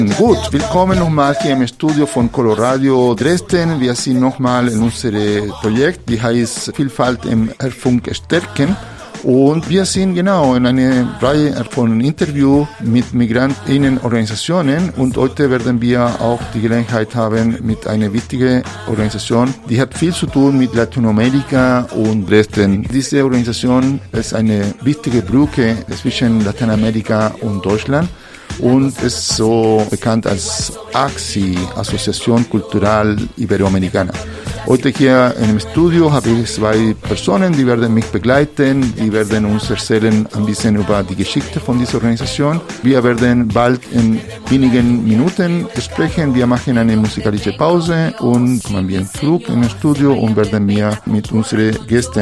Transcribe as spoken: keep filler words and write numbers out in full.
Gut, willkommen nochmal hier im Studio von Coloradio Dresden. Wir sind nochmal in unserem Projekt, die heißt Vielfalt im Hörfunk stärken. Und wir sind genau in einer Reihe von Interviews mit Migrantinnenorganisationen und heute werden wir auch die Gelegenheit haben mit einer wichtigen Organisation, die hat viel zu tun mit Lateinamerika und Dresden. Diese Organisation ist eine wichtige Brücke zwischen Lateinamerika und Deutschland und ist so bekannt als A X I, Asociación Cultural Iberoamericana. Heute hier im Studio habe ich zwei Personen, die werden mich begleiten, die werden uns erzählen ein bisschen über die Geschichte von dieser Organisation. Wir werden bald in wenigen Minuten sprechen, wir machen eine musikalische Pause und kommen wir in Flug im Studio und werden wir mit unseren Gästen